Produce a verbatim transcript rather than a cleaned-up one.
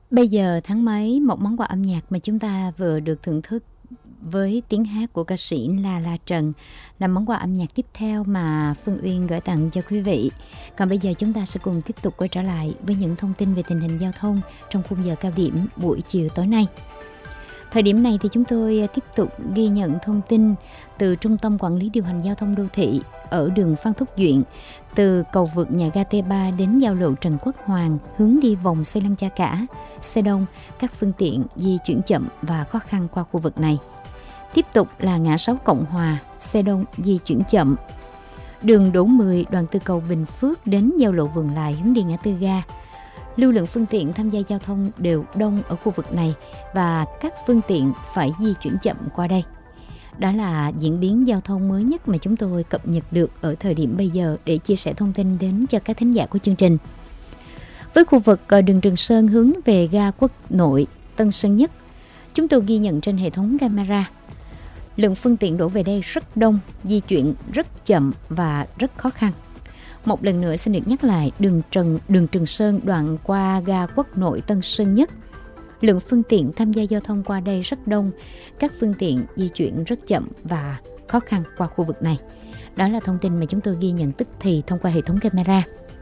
Bây giờ tháng mấy, một món quà âm nhạc mà chúng ta vừa được thưởng thức với tiếng hát của ca sĩ La La Trần là món quà âm nhạc tiếp theo mà Phương Uyên gửi tặng cho quý vị. Còn bây giờ chúng ta sẽ cùng tiếp tục quay trở lại với những thông tin về tình hình giao thông trong khung giờ cao điểm buổi chiều tối nay. Thời điểm này thì chúng tôi tiếp tục ghi nhận thông tin từ Trung tâm Quản lý Điều hành Giao thông Đô thị ở đường Phan Thúc Duyện, từ cầu vượt nhà ga T ba đến giao lộ Trần Quốc Hoàng, hướng đi vòng xoay Lăng Cha Cả. Xe đông, các phương tiện di chuyển chậm và khó khăn qua khu vực này. Tiếp tục là ngã sáu Cộng Hòa, xe đông di chuyển chậm. Đường Đỗ Mười, đoạn từ cầu Bình Phước đến giao lộ Vườn Lài hướng đi ngã tư ga. Lưu lượng phương tiện tham gia giao thông đều đông ở khu vực này và các phương tiện phải di chuyển chậm qua đây. Đó là diễn biến giao thông mới nhất mà chúng tôi cập nhật được ở thời điểm bây giờ để chia sẻ thông tin đến cho các thính giả của chương trình. Với khu vực đường Trường Sơn hướng về ga Quốc Nội, Tân Sơn Nhất, chúng tôi ghi nhận trên hệ thống camera. Lượng phương tiện đổ về đây rất đông, di chuyển rất chậm và rất khó khăn. Một lần nữa xin được nhắc lại, đường Trần, đường Trường Sơn đoạn qua ga Quốc Nội Tân Sơn Nhất. Lượng phương tiện tham gia giao thông qua đây rất đông, các phương tiện di chuyển rất chậm và khó khăn qua khu vực này. Đó là thông tin mà chúng tôi ghi nhận tức thì thông qua hệ thống camera.